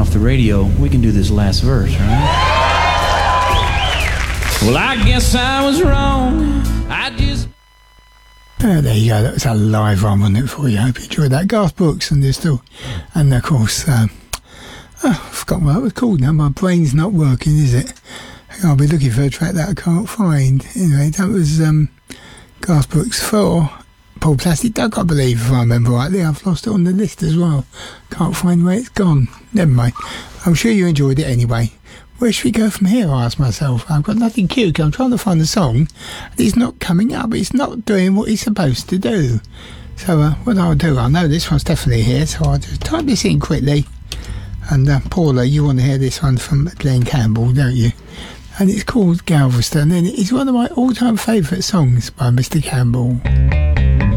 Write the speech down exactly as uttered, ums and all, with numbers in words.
off the radio, we can do this last verse, right? Well, I guess I was wrong. I just... Uh, there you go, that was a live one, wasn't it, for you? I hope you enjoyed that. Garth Brooks and this still. And of course, um, oh, I forgot what it was called now. My brain's not working, is it? I'll be looking for a track that I can't find. Anyway, that was um, Garth Brooks for Paul Plastic Duck, I believe, if I remember rightly. I've lost it on the list as well. Can't find where it's gone. Never mind. I'm sure you enjoyed it anyway. Where should we go from here, I ask myself. I've got nothing queued. I'm trying to find the song. It's not coming up. It's not doing what it's supposed to do. So uh, what I'll do, I know this one's definitely here, so I'll just type this in quickly. And uh, Paula, you want to hear this one from Glenn Campbell, don't you? And it's called Galveston, and it's one of my all-time favourite songs by Mister Campbell.